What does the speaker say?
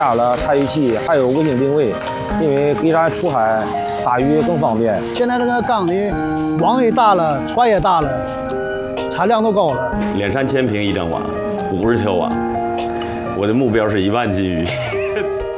加了探鱼器，还有卫星定位，因为给咱出海打鱼更方便。 现在这个缸里网也大了，船也大了，产量都高了。 连山千平一整网，50条网，我的目标是1万斤鱼。